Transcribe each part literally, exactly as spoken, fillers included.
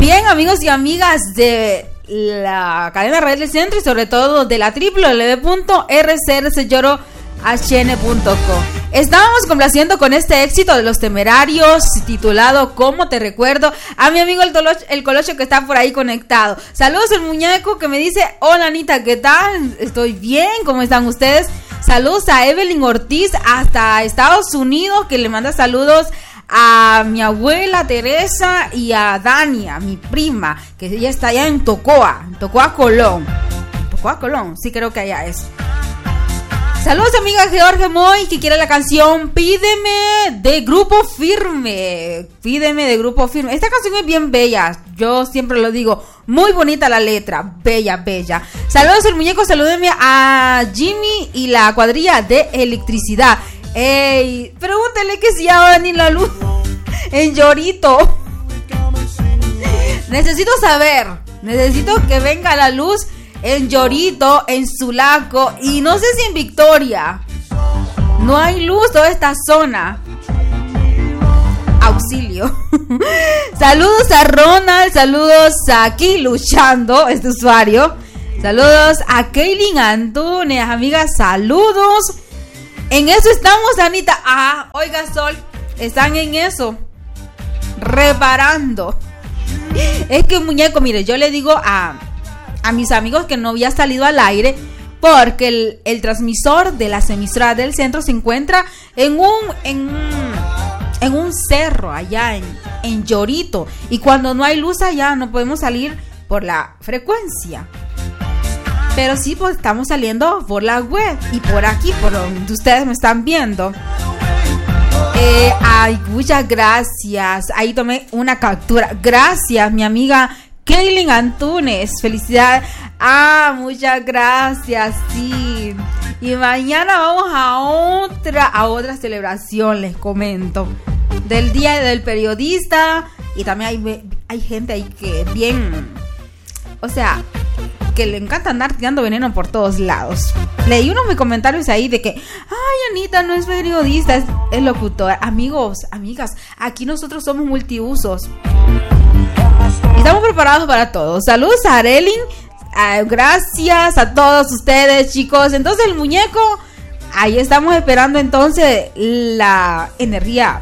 Bien, amigos y amigas de la cadena Red del Centro y sobre todo de la doble u doble u doble u punto r c r c lloro h n punto co. Estábamos complaciendo con este éxito de Los Temerarios titulado ¿Cómo te recuerdo? A mi amigo el, Toloch, el Colocho que está por ahí conectado. Saludos al muñeco que me dice: hola Anita, ¿qué tal? Estoy bien, ¿cómo están ustedes? Saludos a Evelyn Ortiz hasta Estados Unidos, que le manda saludos a mi abuela Teresa y a Dania, mi prima, que ella está allá en Tocoa, en Tocoa, Colón. Tocoa, Colón, sí creo que allá es. Saludos amiga Jorge Moy, que quiere la canción Pídeme de Grupo Firme. Pídeme de Grupo Firme. Esta canción es bien bella, yo siempre lo digo, muy bonita la letra, bella, bella. Saludos al muñeco, salúdeme a Jimmy y la cuadrilla de electricidad. Ey, pregúntale que si ya va a venir la luz en Llorito. Necesito saber, necesito que venga la luz en Llorito, en Sulaco y no sé si en Victoria. No hay luz toda esta zona. Auxilio. Saludos a Ronald, saludos a aquí luchando, este usuario. Saludos a Kaylin Antunes, amigas, saludos. En eso estamos, Anita. Ah, oiga, Sol, están en eso, reparando. Es que muñeco, mire, yo le digo a, a mis amigos que no había salido al aire porque el, el transmisor de las emisoras del centro se encuentra en un, en un, en un cerro allá en, en Llorito. Y cuando no hay luz allá no podemos salir por la frecuencia. Pero sí, pues estamos saliendo por la web y por aquí, por donde ustedes me están viendo. Eh, ay, muchas gracias. Ahí tomé una captura. Gracias, mi amiga Kaylin Antunes. Felicidades. Ah, muchas gracias. Sí. Y mañana vamos a otra, a otra celebración, les comento. Del Día del Periodista. Y también hay, hay gente ahí que bien, o sea, que le encanta andar tirando veneno por todos lados. Leí unos comentarios ahí de que, ay, Anita no es periodista, es, es locutora. Amigos, amigas, aquí nosotros somos multiusos. Estamos preparados para todo. Saludos a Arelin. Uh, gracias a todos ustedes, chicos. Entonces el muñeco, ahí estamos esperando entonces la energía.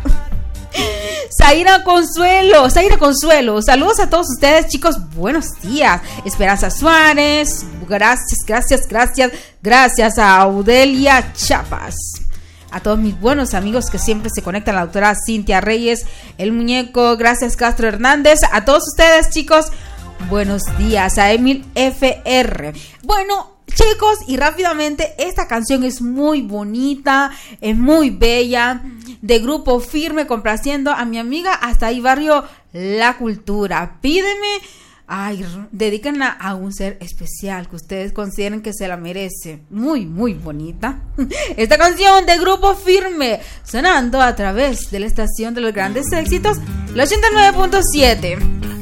Zaira Consuelo, Zaira Consuelo, saludos a todos ustedes, chicos, buenos días. Esperanza Suárez, gracias, gracias, gracias, gracias a Audelia Chapas. A todos mis buenos amigos que siempre se conectan, la doctora Cintia Reyes, el muñeco, gracias Castro Hernández, a todos ustedes, chicos, buenos días. A Emil F R. Bueno, chicos, y rápidamente, esta canción es muy bonita, es muy bella, de Grupo Firme, complaciendo a mi amiga hasta ahí barrio La Cultura. Pídeme, ay, dedíquenla a un ser especial que ustedes consideren que se la merece. Muy, muy bonita. Esta canción de Grupo Firme, sonando a través de la estación de los grandes éxitos, la ochenta y nueve punto siete.